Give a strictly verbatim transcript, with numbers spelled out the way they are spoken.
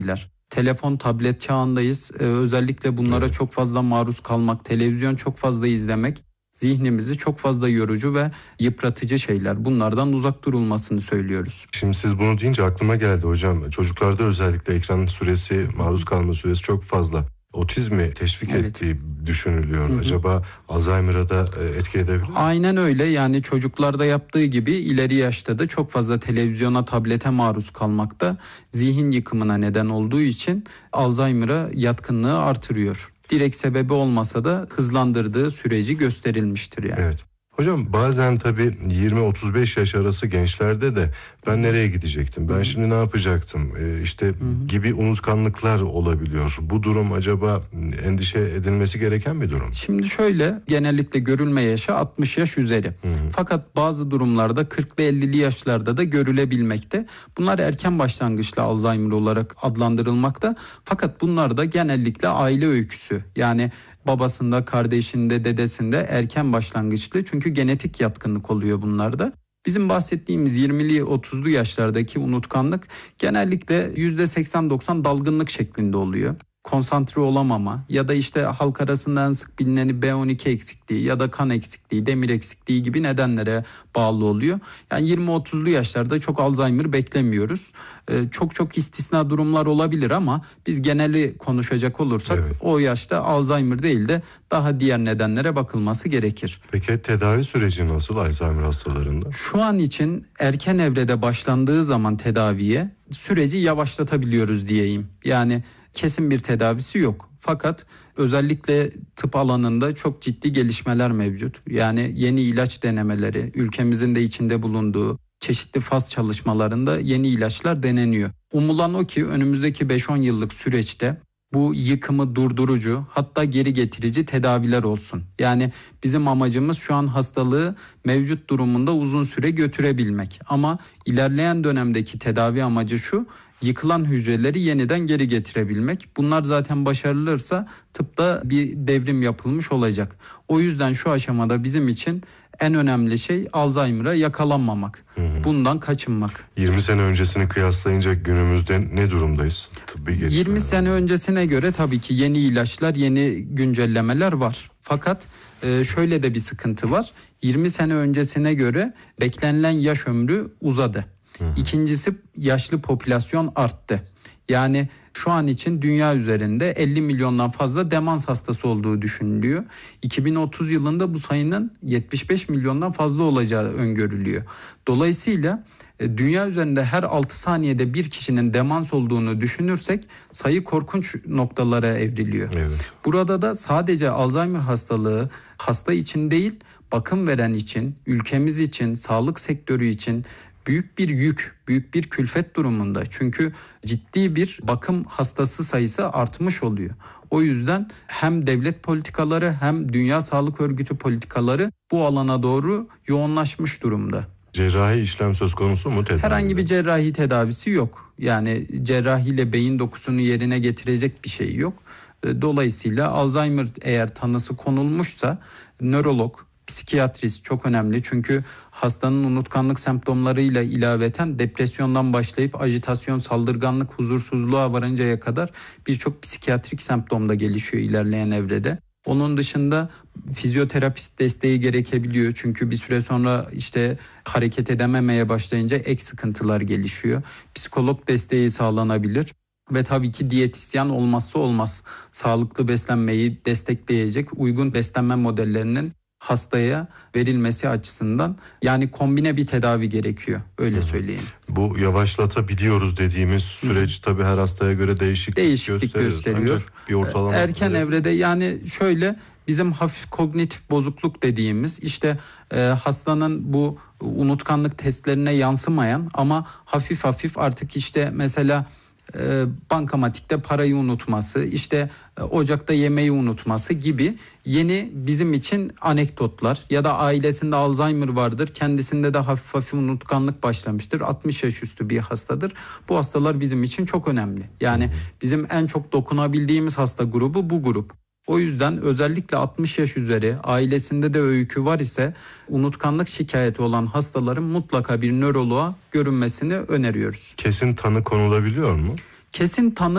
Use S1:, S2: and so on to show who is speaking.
S1: Telefon, tablet çağındayız. Ee, özellikle bunlara
S2: Evet.
S1: çok fazla maruz kalmak, televizyon çok fazla izlemek zihnimizi çok fazla yorucu ve yıpratıcı şeyler. Bunlardan uzak durulmasını söylüyoruz.
S2: Şimdi siz bunu deyince aklıma geldi hocam. Çocuklarda özellikle ekran süresi, maruz kalma süresi çok fazla. Otizmi teşvik
S1: Evet.
S2: ettiği düşünülüyor.
S1: Hı hı.
S2: Acaba Alzheimer'a da etki edebilir mi?
S1: Aynen öyle. Yani çocuklarda yaptığı gibi ileri yaşta da çok fazla televizyona, tablete maruz kalmakta zihin yıkımına neden olduğu için Alzheimer'a yatkınlığı artırıyor. Direkt sebebi olmasa da hızlandırdığı süreci gösterilmiştir yani.
S2: Evet. Hocam bazen tabii yirmi otuz beş yaş arası gençlerde de ben nereye gidecektim, ben şimdi ne yapacaktım ee, işte
S1: Hı-hı.
S2: gibi unutkanlıklar olabiliyor. Bu durum acaba endişe edilmesi gereken bir durum.
S1: Şimdi şöyle, genellikle görülme yaşı altmış yaş üzeri.
S2: Hı-hı.
S1: Fakat bazı durumlarda kırklı ellili yaşlarda da görülebilmekte. Bunlar erken başlangıçlı Alzheimer olarak adlandırılmakta. Fakat bunlar da genellikle aile öyküsü. Yani babasında, kardeşinde, dedesinde erken başlangıçlı. Çünkü genetik yatkınlık oluyor bunlarda. Bizim bahsettiğimiz yirmili otuzlu yaşlardaki unutkanlık genellikle yüzde seksen doksan dalgınlık şeklinde oluyor. Konsantre olamama ya da işte halk arasında en sık bilineni B on iki eksikliği ya da kan eksikliği, demir eksikliği gibi nedenlere bağlı oluyor. Yani yirmi otuzlu yaşlarda çok Alzheimer beklemiyoruz. Ee, çok çok istisna durumlar olabilir ama biz geneli konuşacak olursak
S2: Evet.
S1: o yaşta Alzheimer değil de daha diğer nedenlere bakılması gerekir.
S2: Peki tedavi süreci nasıl Alzheimer hastalarında?
S1: Şu an için erken evrede başlandığı zaman tedaviye süreci yavaşlatabiliyoruz diyeyim. Yani kesin bir tedavisi yok. Fakat özellikle tıp alanında çok ciddi gelişmeler mevcut. Yani yeni ilaç denemeleri, ülkemizin de içinde bulunduğu çeşitli faz çalışmalarında yeni ilaçlar deneniyor. Umulan o ki önümüzdeki beş on yıllık süreçte bu yıkımı durdurucu, hatta geri getirici tedaviler olsun. Yani bizim amacımız şu an hastalığı mevcut durumunda uzun süre götürebilmek. Ama ilerleyen dönemdeki tedavi amacı şu: yıkılan hücreleri yeniden geri getirebilmek. Bunlar zaten başarılırsa tıpta bir devrim yapılmış olacak. O yüzden şu aşamada bizim için en önemli şey Alzheimer'a yakalanmamak. Hı hı. Bundan kaçınmak.
S2: yirmi sene öncesini kıyaslayınca günümüzde ne durumdayız? Tıbbi
S1: yirmi sene öncesine göre tabii ki yeni ilaçlar, yeni güncellemeler var. Fakat şöyle de bir sıkıntı var. yirmi sene öncesine göre beklenilen yaş ömrü uzadı. Hı hı. İkincisi, yaşlı popülasyon arttı. Yani şu an için dünya üzerinde elli milyondan fazla demans hastası olduğu düşünülüyor. iki bin otuz yılında bu sayının yetmiş beş milyondan fazla olacağı öngörülüyor. Dolayısıyla dünya üzerinde her altı saniyede bir kişinin demans olduğunu düşünürsek sayı korkunç noktalara evriliyor.
S2: Evet.
S1: Burada da sadece Alzheimer hastalığı hasta için değil, bakım veren için, ülkemiz için, sağlık sektörü için büyük bir yük, büyük bir külfet durumunda. Çünkü ciddi bir bakım hastası sayısı artmış oluyor. O yüzden hem devlet politikaları hem Dünya Sağlık Örgütü politikaları bu alana doğru yoğunlaşmış durumda.
S2: Cerrahi işlem söz konusu mu tedavide?
S1: Herhangi bir cerrahi tedavisi yok. Yani cerrahiyle beyin dokusunu yerine getirecek bir şey yok. Dolayısıyla Alzheimer eğer tanısı konulmuşsa nörolog, psikiyatrist çok önemli. Çünkü hastanın unutkanlık semptomlarıyla ilaveten depresyondan başlayıp ajitasyon, saldırganlık, huzursuzluğa varıncaya kadar birçok psikiyatrik semptom da gelişiyor ilerleyen evrede. Onun dışında fizyoterapist desteği gerekebiliyor. Çünkü bir süre sonra işte hareket edememeye başlayınca ek sıkıntılar gelişiyor. Psikolog desteği sağlanabilir. Ve tabii ki diyetisyen olmazsa olmaz. Sağlıklı beslenmeyi destekleyecek uygun beslenme modellerinin hastaya verilmesi açısından, yani kombine bir tedavi gerekiyor, öyle Hı-hı. söyleyeyim.
S2: Bu yavaşlatabiliyoruz dediğimiz süreç Hı-hı. tabii her hastaya göre değişiklik,
S1: değişiklik
S2: gösterir.
S1: gösteriyor.
S2: Ancak bir ortalama
S1: erken evet. evrede yani şöyle bizim hafif kognitif bozukluk dediğimiz işte e, hastanın bu unutkanlık testlerine yansımayan ama hafif hafif artık işte mesela E, bankamatikte parayı unutması, işte e, ocakta yemeği unutması gibi yeni bizim için anekdotlar ya da ailesinde Alzheimer vardır, kendisinde de hafif hafif unutkanlık başlamıştır, altmış yaş üstü bir hastadır. Bu hastalar bizim için çok önemli. Yani bizim en çok dokunabildiğimiz hasta grubu bu grup. O yüzden özellikle altmış yaş üzeri ailesinde de öykü var ise unutkanlık şikayeti olan hastaların mutlaka bir nöroloğa görünmesini öneriyoruz.
S2: Kesin tanı konulabiliyor mu?
S1: Kesin tanı